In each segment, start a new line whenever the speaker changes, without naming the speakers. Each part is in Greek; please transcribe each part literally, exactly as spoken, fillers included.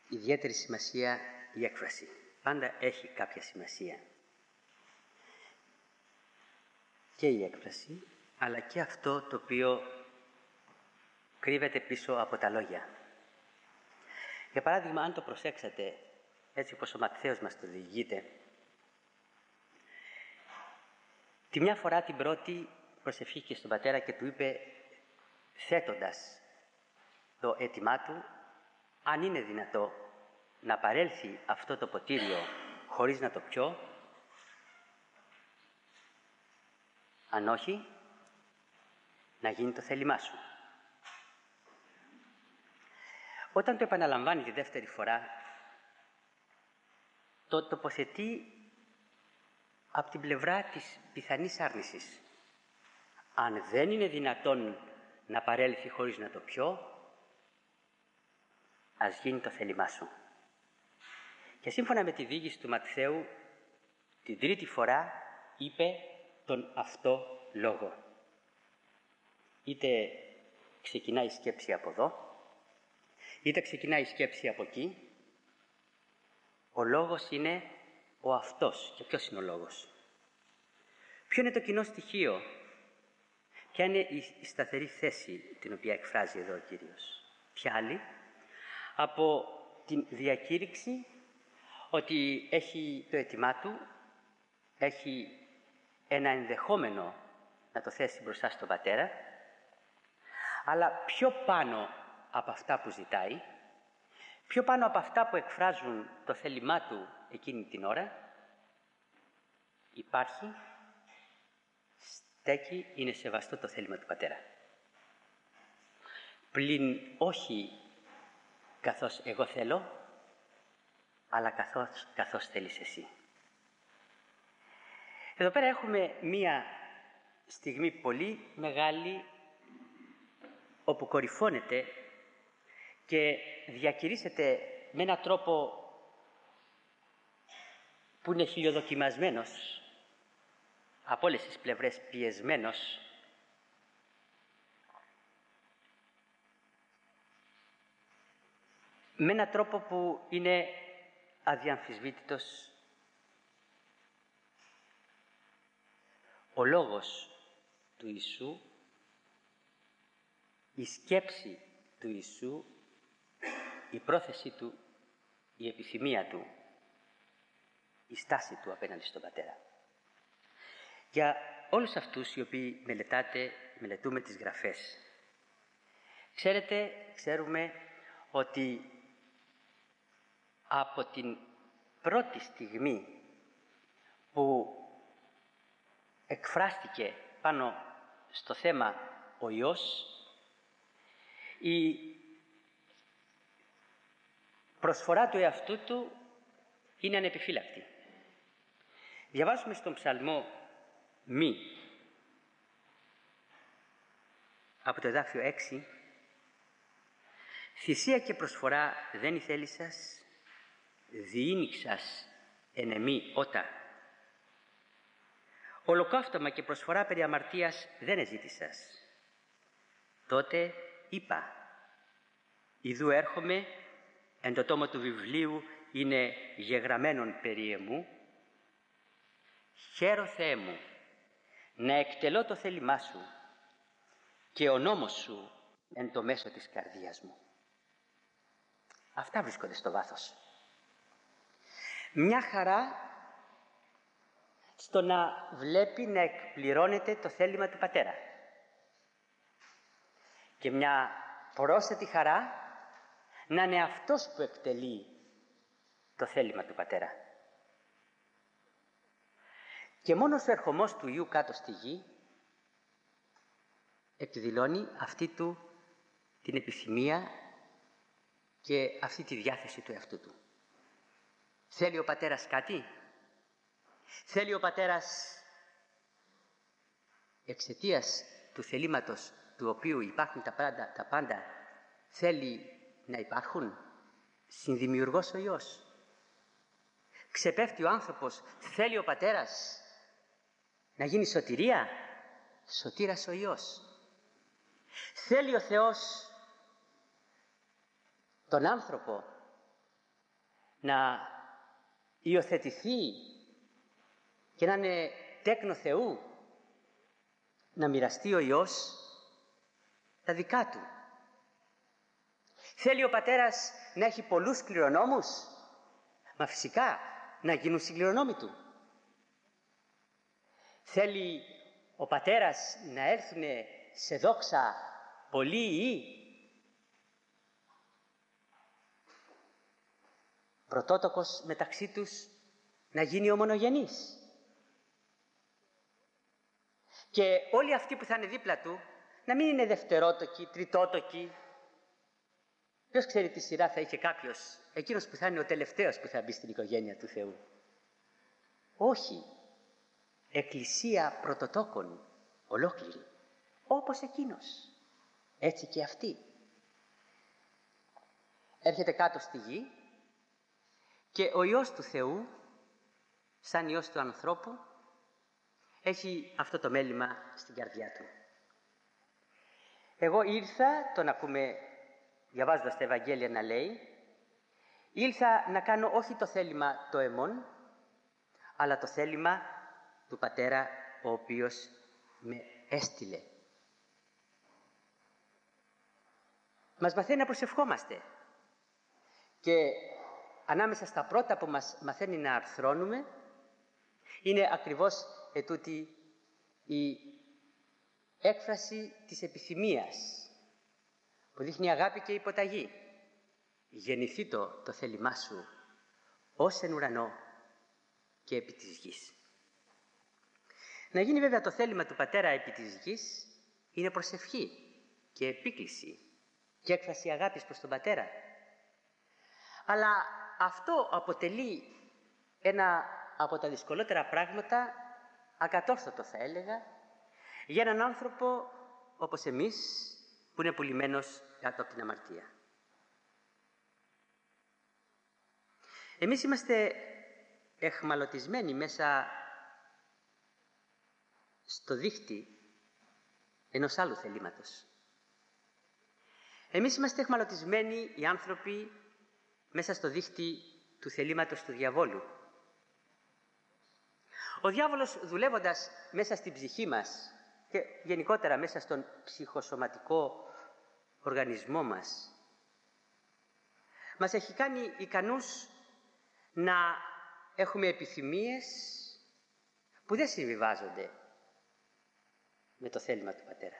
ιδιαίτερη σημασία η έκφραση. Πάντα έχει κάποια σημασία. Και η έκφραση, αλλά και αυτό το οποίο κρύβεται πίσω από τα λόγια. Για παράδειγμα, αν το προσέξατε, έτσι όπως ο Ματθαίος μας το διηγείται, τη μια φορά την πρώτη προσευχήθηκε στον πατέρα και του είπε, θέτοντας το αίτημά του, αν είναι δυνατό να παρέλθει αυτό το ποτήριο χωρίς να το πιω, αν όχι, να γίνει το θέλημά σου. Όταν το επαναλαμβάνει τη δεύτερη φορά, το τοποθετεί από την πλευρά της πιθανής άρνησης. Αν δεν είναι δυνατόν να παρέλθει χωρίς να το πιω, ας γίνει το θέλημά σου. Και σύμφωνα με τη διήγηση του Ματθαίου, την τρίτη φορά είπε τον αυτό λόγο. Είτε ξεκινάει η σκέψη από εδώ, είτε ξεκινάει η σκέψη από εκεί, ο λόγος είναι ο αυτός. Και ποιος είναι ο λόγος? Ποιο είναι το κοινό στοιχείο? Ποια είναι η σταθερή θέση την οποία εκφράζει εδώ ο Κύριος? Ποια άλλη από την διακήρυξη ότι έχει το αίτημά του, έχει ένα ενδεχόμενο να το θέσει μπροστά στον πατέρα, αλλά πιο πάνω από αυτά που ζητάει, πιο πάνω από αυτά που εκφράζουν το θέλημά του εκείνη την ώρα, υπάρχει, στέκει, είναι σεβαστό το θέλημα του πατέρα. Πλην όχι καθώς εγώ θέλω, αλλά καθώς, καθώς θέλεις εσύ. Εδώ πέρα έχουμε μία στιγμή πολύ μεγάλη, όπου κορυφώνεται και διακηρύσσεται με έναν τρόπο που είναι χιλιοδοκιμασμένος, από όλες τις πλευρές πιεσμένος, με έναν τρόπο που είναι αδιαμφισβήτητος. Ο λόγος του Ιησού, η σκέψη του Ιησού, η πρόθεση του, η επιθυμία του, η στάση του απέναντι στον πατέρα. Για όλους αυτούς οι οποίοι μελετάτε, μελετούμε τις γραφές, ξέρετε, ξέρουμε ότι από την πρώτη στιγμή που εκφράστηκε πάνω στο θέμα ο Υιός, η προσφορά του εαυτού του είναι ανεπιφύλακτη. Διαβάζουμε στον ψαλμό Μη, από το εδάφιο έξι, «Θυσία και προσφορά δεν ηθέλησας, διήνυξας εν εμή ότα. Ολοκαύτωμα και προσφορά περί αμαρτίας δεν εζήτησας. Τότε είπα, ιδού έρχομαι, εν το τόμο του βιβλίου είναι γεγραμμένον περί εμού. Χαίρο Θεέ μου, να εκτελώ το θέλημά σου και ο νόμος σου εν το μέσο της καρδίας μου». Αυτά βρίσκονται στο βάθος. Μια χαρά στο να βλέπει να εκπληρώνεται το θέλημα του πατέρα. Και μια πρόσθετη χαρά να είναι αυτός που εκτελεί το θέλημα του πατέρα. Και μόνος ο ερχομός του Υιού κάτω στη γη εκδηλώνει αυτή του την επιθυμία και αυτή τη διάθεση του εαυτού του. Θέλει ο πατέρας κάτι? Θέλει ο πατέρας εξαιτίας του θελήματος του οποίου υπάρχουν τα πάντα, τα πάντα θέλει να υπάρχουν? Συνδημιουργός ο Υιός. Ξεπέφτει ο άνθρωπος, θέλει ο πατέρας να γίνει σωτηρία? Σωτήρας ο Υιός. Θέλει ο Θεός τον άνθρωπο να υιοθετηθεί και να είναι τέκνο Θεού, να μοιραστεί ο Υιός τα δικά Του. Θέλει ο Πατέρας να έχει πολλούς κληρονόμους, μα φυσικά να γίνουν συγκληρονόμοι Του. Θέλει ο Πατέρας να έρθουν σε δόξα πολλοί Υιοί, πρωτότοκος μεταξύ τους να γίνει ο μονογενής. Και όλοι αυτοί που θα είναι δίπλα Του να μην είναι δευτερότοκοι, τριτότοκοι. Ποιος ξέρει τι σειρά θα είχε κάποιος, εκείνος που θα είναι ο τελευταίος που θα μπει στην οικογένεια του Θεού. Όχι. Εκκλησία πρωτοτόκων, ολόκληρη, όπως εκείνος. Έτσι και αυτή. Έρχεται κάτω στη γη και ο Υιός του Θεού, σαν Υιός του ανθρώπου, έχει αυτό το μέλημα στην καρδιά Του. Εγώ ήρθα, τον ακούμε διαβάζοντας τα Ευαγγέλια να λέει, ήλθα να κάνω όχι το θέλημα το εμών, αλλά το θέλημα του Πατέρα ο οποίος με έστειλε. Μας μαθαίνει να προσευχόμαστε και ανάμεσα στα πρώτα που μας μαθαίνει να αρθρώνουμε είναι ακριβώς ετούτη η έκφραση της επιθυμίας που δείχνει αγάπη και υποταγή. Γεννηθήτω το θέλημά σου ως εν ουρανό και επί της γης. Να γίνει βέβαια το θέλημα του Πατέρα επί της γης είναι προσευχή και επίκληση και έκφραση αγάπης προς τον Πατέρα. Αλλά αυτό αποτελεί ένα από τα δυσκολότερα πράγματα, ακατόρθωτο θα έλεγα, για έναν άνθρωπο όπως εμείς που είναι πουλημένος κάτω από την αμαρτία. Εμείς είμαστε εχμαλωτισμένοι μέσα στο δίχτυ ενός άλλου θελήματος. Εμείς είμαστε εχμαλωτισμένοι οι άνθρωποι μέσα στο δίχτυ του θελήματος του διαβόλου. Ο διάβολος, δουλεύοντας μέσα στην ψυχή μας και γενικότερα μέσα στον ψυχοσωματικό οργανισμό μας, μας έχει κάνει ικανούς να έχουμε επιθυμίες που δεν συμβιβάζονται με το θέλημα του Πατέρα.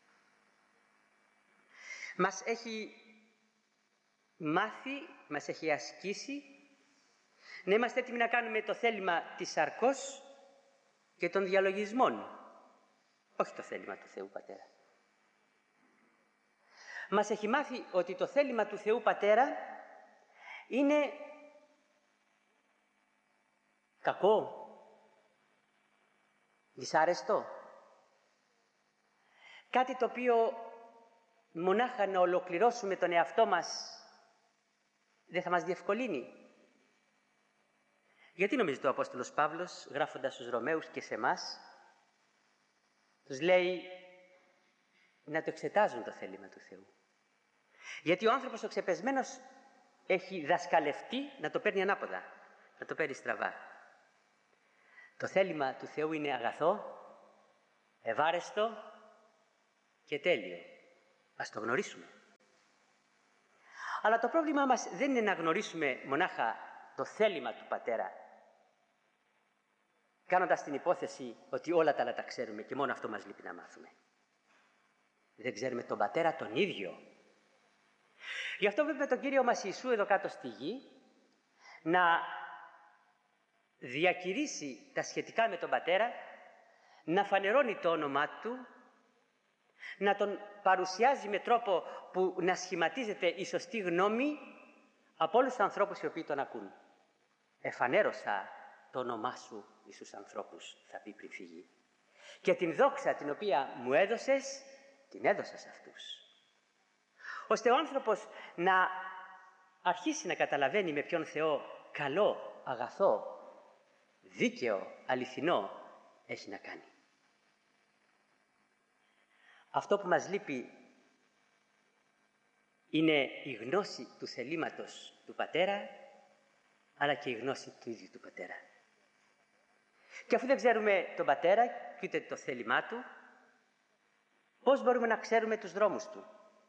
Μας έχει μάθει, μας έχει ασκήσει να είμαστε έτοιμοι να κάνουμε το θέλημα της σαρκός και των διαλογισμών, όχι το θέλημα του Θεού Πατέρα. Μας έχει μάθει ότι το θέλημα του Θεού Πατέρα είναι κακό, δυσάρεστο, κάτι το οποίο μονάχα να ολοκληρώσουμε τον εαυτό μας δεν θα μας διευκολύνει. Γιατί νομίζετε ο Απόστολος Παύλος, γράφοντας στους Ρωμαίους και σε εμάς, τους λέει να το εξετάζουν το θέλημα του Θεού. Γιατί ο άνθρωπος ο ξεπεσμένος έχει δασκαλευτεί να το παίρνει ανάποδα, να το παίρνει στραβά. Το θέλημα του Θεού είναι αγαθό, ευάρεστο και τέλειο. Ας το γνωρίσουμε. Αλλά το πρόβλημά μας δεν είναι να γνωρίσουμε μονάχα το θέλημα του Πατέρα, κάνοντας την υπόθεση ότι όλα τα άλλα τα ξέρουμε και μόνο αυτό μας λείπει να μάθουμε. Δεν ξέρουμε τον Πατέρα τον ίδιο. Γι' αυτό βλέπουμε τον Κύριο μας Ιησού εδώ κάτω στη γη να διακηρύσει τα σχετικά με τον Πατέρα, να φανερώνει το όνομά Του, να τον παρουσιάζει με τρόπο που να σχηματίζεται η σωστή γνώμη από όλους τους ανθρώπους οι οποίοι τον ακούν. Εφανέρωσα το όνομά σου εις τους ανθρώπους, θα πει πριν φύγει. Και την δόξα την οποία μου έδωσες, την έδωσα σε αυτούς. Ώστε ο άνθρωπος να αρχίσει να καταλαβαίνει με ποιον Θεό καλό, αγαθό, δίκαιο, αληθινό έχει να κάνει. Αυτό που μας λείπει είναι η γνώση του θελήματος του Πατέρα αλλά και η γνώση του ίδιου του Πατέρα. Και αφού δεν ξέρουμε τον Πατέρα και ούτε το θέλημά Του, πώς μπορούμε να ξέρουμε τους δρόμους Του?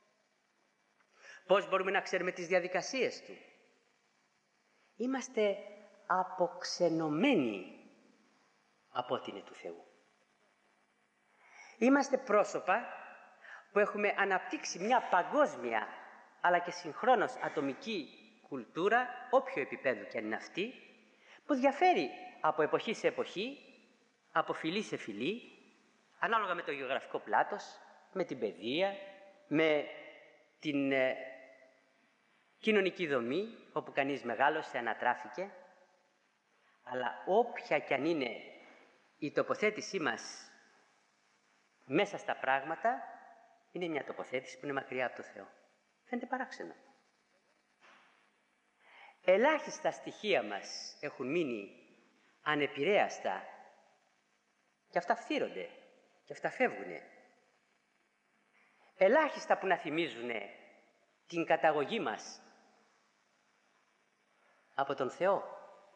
Πώς μπορούμε να ξέρουμε τις διαδικασίες Του? Είμαστε αποξενωμένοι από ό,τι είναι του Θεού. Είμαστε πρόσωπα που έχουμε αναπτύξει μια παγκόσμια αλλά και συγχρόνως ατομική κουλτούρα, όποιο επίπεδο και αν είναι αυτή, που διαφέρει από εποχή σε εποχή, από φυλή σε φυλή, ανάλογα με το γεωγραφικό πλάτος, με την παιδεία, με την ε, κοινωνική δομή, όπου κανείς μεγάλωσε, ανατράφηκε, αλλά όποια κι αν είναι η τοποθέτησή μας μέσα στα πράγματα, είναι μια τοποθέτηση που είναι μακριά από το Θεό. Φαίνεται παράξενο. Ελάχιστα στοιχεία μας έχουν μείνει ανεπηρέαστα και αυτά φθείρονται και αυτά φεύγουνε. Ελάχιστα που να θυμίζουν την καταγωγή μας από τον Θεό.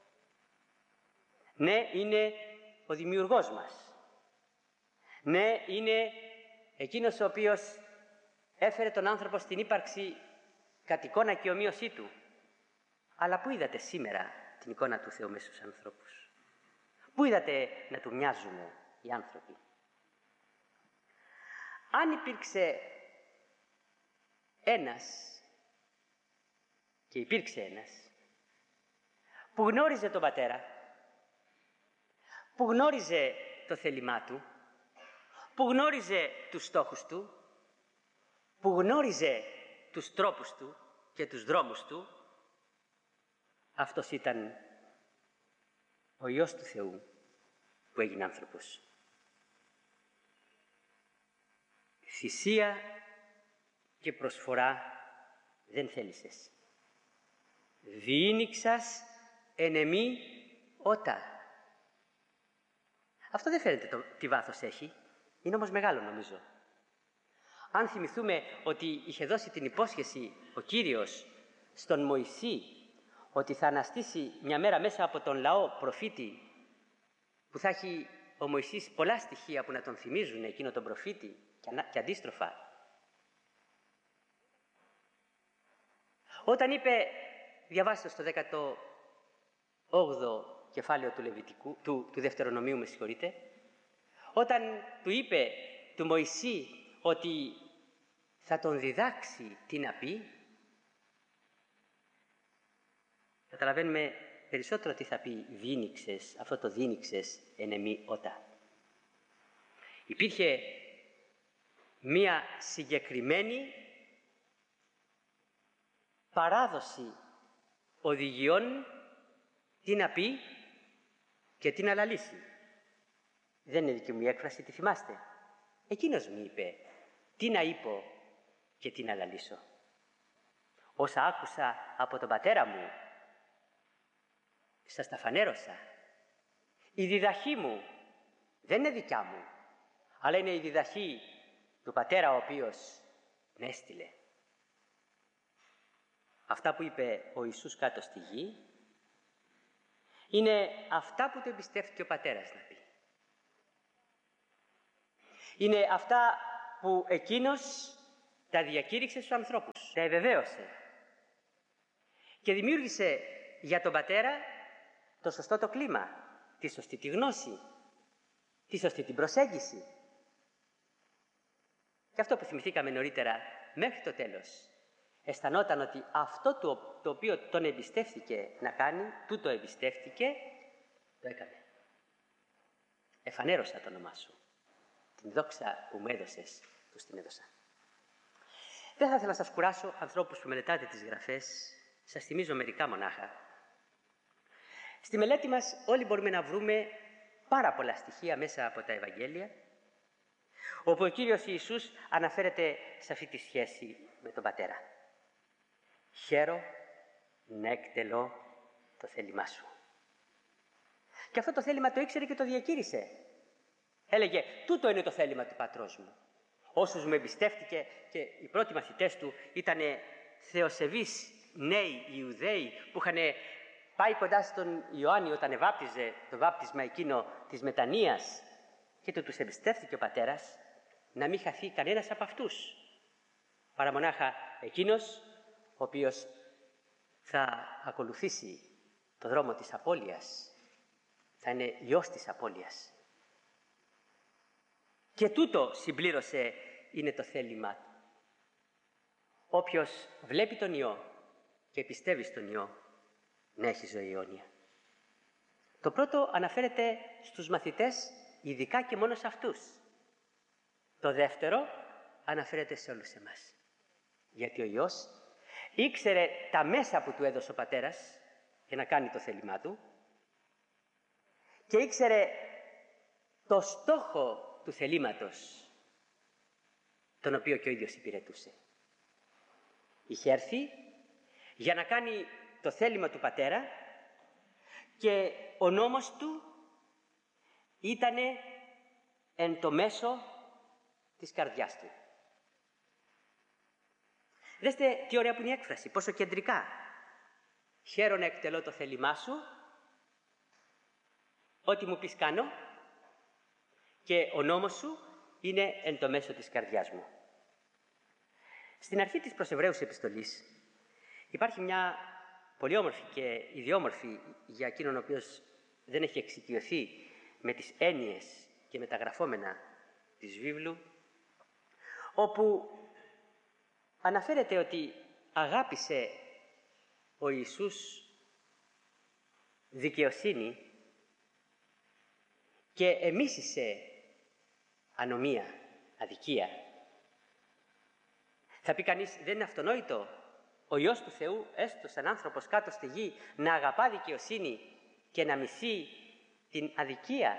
Ναι, είναι ο δημιουργός μας. Ναι, είναι εκείνος ο οποίος έφερε τον άνθρωπο στην ύπαρξη κατ' εικόνα και ομοίωσή του. Αλλά πού είδατε σήμερα την εικόνα του Θεού μέσα στους ανθρώπους? Πού είδατε να του μοιάζουν οι άνθρωποι? Αν υπήρξε ένας, και υπήρξε ένας, που γνώριζε τον Πατέρα, που γνώριζε το θέλημά Του, που γνώριζε τους στόχους Του, που γνώριζε τους τρόπους Του και τους δρόμους Του, αυτός ήταν ο Υιός του Θεού που έγινε άνθρωπος. Θυσία και προσφορά δεν θέλησες. Διήνυξας εν εμή ότα. Αυτό δεν φαίνεται το, τι βάθος έχει, είναι όμως μεγάλο νομίζω. Αν θυμηθούμε ότι είχε δώσει την υπόσχεση ο Κύριος στον Μωυσή ότι θα αναστήσει μια μέρα μέσα από τον λαό προφήτη, που θα έχει ο Μωυσής πολλά στοιχεία που να τον θυμίζουν εκείνο τον προφήτη και, ανα... και αντίστροφα. Όταν είπε, διαβάστε στο δέκατο όγδοο κεφάλαιο του, Λεβιτικού, του, του Δευτερονομίου, με συγχωρείτε, όταν του είπε του Μωυσή ότι θα τον διδάξει τι να πει, καταλαβαίνουμε περισσότερο τι θα πει δίνυξες, αυτό το δίνυξες εν εμή ότα. Υπήρχε μία συγκεκριμένη παράδοση οδηγιών τι να πει και τι να λαλήσει. Δεν είναι δική μου η έκφραση, τη θυμάστε? Εκείνος μου είπε τι να είπω και τι να λαλήσω. Όσα άκουσα από τον πατέρα μου, σας τα φανέρωσα. Η διδαχή μου δεν είναι δικιά μου, αλλά είναι η διδαχή του Πατέρα ο οποίος με έστειλε. Αυτά που είπε ο Ιησούς κάτω στη γη είναι αυτά που του εμπιστεύτηκε ο Πατέρας να πει. Είναι αυτά που εκείνος τα διακήρυξε στους ανθρώπους, τα ευεβαίωσε και δημιούργησε για τον Πατέρα το σωστό το κλίμα, τη σωστή τη γνώση, τη σωστή την προσέγγιση. Και αυτό που θυμηθήκαμε νωρίτερα, μέχρι το τέλος, αισθανόταν ότι αυτό το, το οποίο τον εμπιστεύτηκε να κάνει, τούτο εμπιστεύτηκε, το έκανε. Εφανέρωσα το όνομά σου. Την δόξα που μου έδωσες, τους την έδωσα. Δεν θα ήθελα να σας κουράσω, ανθρώπους που μελετάτε τις γραφές, σας θυμίζω μερικά μονάχα. Στη μελέτη μας όλοι μπορούμε να βρούμε πάρα πολλά στοιχεία μέσα από τα Ευαγγέλια, όπου ο Κύριος Ιησούς αναφέρεται σε αυτή τη σχέση με τον Πατέρα. Χαίρο να εκτελώ το θέλημά σου. Και αυτό το θέλημα το ήξερε και το διακήρυσε. Έλεγε, τούτο είναι το θέλημα του Πατρός μου. Όσους με εμπιστεύτηκε, και οι πρώτοι μαθητές του ήταν θεοσεβείς νέοι Ιουδαίοι που είχαν πάει κοντά στον Ιωάννη όταν εβάπτιζε το βάπτισμα εκείνο της μετανοίας και του τους εμπιστεύτηκε ο πατέρας να μην χαθεί κανένας από αυτούς, παρά μονάχα εκείνος ο οποίος θα ακολουθήσει το δρόμο της απώλειας, θα είναι Υιός της απώλειας. Και τούτο συμπλήρωσε είναι το θέλημά του. Όποιος βλέπει τον Υιό και πιστεύει στον Υιό, να έχει ζωή αιώνια. Το πρώτο αναφέρεται στους μαθητές, ειδικά και μόνο σε αυτούς. Το δεύτερο αναφέρεται σε όλους εμάς. Γιατί ο Υιός ήξερε τα μέσα που του έδωσε ο πατέρας για να κάνει το θέλημά του και ήξερε το στόχο του θελήματος, τον οποίο και ο ίδιος υπηρετούσε. Είχε έρθει για να κάνει το θέλημα του πατέρα και ο νόμος του ήτανε εν το μέσο της καρδιάς του. Δέστε τι ωραία που είναι η έκφραση, πόσο κεντρικά. Χαίρον να εκτελώ το θέλημά σου, ό,τι μου πεις κάνω, και ο νόμος σου είναι εν το μέσο της καρδιάς μου. Στην αρχή της προς Εβραίους επιστολής υπάρχει μια πολύ όμορφη και ιδιόμορφη για εκείνον ο οποίος δεν έχει εξοικειωθεί με τις έννοιες και με τα γραφόμενα της βίβλου, όπου αναφέρεται ότι αγάπησε ο Ιησούς δικαιοσύνη και εμίσησε ανομία, αδικία. Θα πει κανείς, δεν είναι αυτονόητο ο Υιός του Θεού, έστω σαν άνθρωπος κάτω στη γη, να αγαπά δικαιοσύνη και να μισεί την αδικία?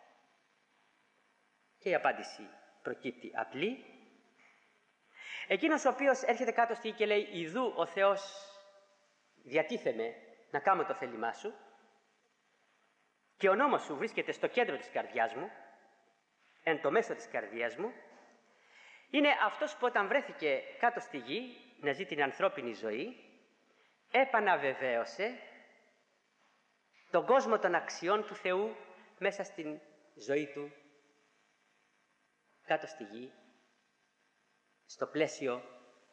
Και η απάντηση προκύπτει απλή. Εκείνος ο οποίος έρχεται κάτω στη γη και λέει «Ιδού ο Θεός διατίθεμε να κάνω το θέλημά σου και ο νόμος σου βρίσκεται στο κέντρο της καρδιάς μου, εν το μέσο της καρδιάς μου», είναι αυτός που όταν βρέθηκε κάτω στη γη να ζει την ανθρώπινη ζωή, επαναβεβαίωσε τον κόσμο των αξιών του Θεού μέσα στην ζωή του κάτω στη γη, στο πλαίσιο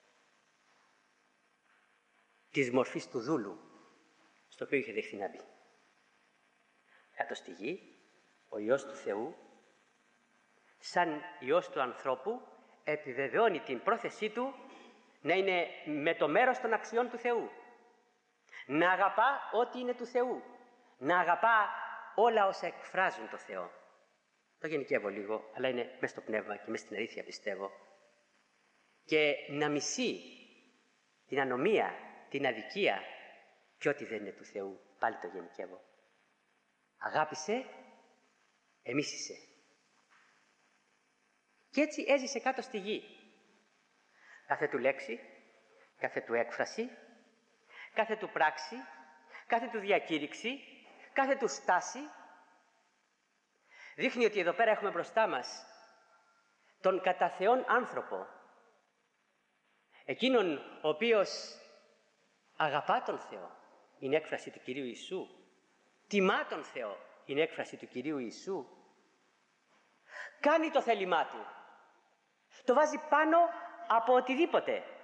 της μορφής του δούλου, στο οποίο είχε δεχθεί να μπει. Κάτω στη γη, ο Υιός του Θεού, σαν Υιός του ανθρώπου, επιβεβαιώνει την πρόθεσή του να είναι με το μέρος των αξιών του Θεού. Να αγαπά ό,τι είναι του Θεού. Να αγαπά όλα όσα εκφράζουν το Θεό. Το γενικεύω λίγο, αλλά είναι μέσα στο πνεύμα και μέσα στην αλήθεια πιστεύω. Και να μισεί την ανομία, την αδικία και ό,τι δεν είναι του Θεού. Πάλι το γενικεύω. Αγάπησε, εμίσησε. Και έτσι έζησε κάτω στη γη. Κάθε του λέξη, κάθε του έκφραση, κάθε του πράξη, κάθε του διακήρυξη, κάθε του στάση δείχνει ότι εδώ πέρα έχουμε μπροστά μας τον κατά Θεόν άνθρωπο, εκείνον ο οποίος αγαπά τον Θεό, είναι έκφραση του Κυρίου Ιησού, τιμά τον Θεό, είναι έκφραση του Κυρίου Ιησού, κάνει το θέλημά του, το βάζει πάνω από οτιδήποτε.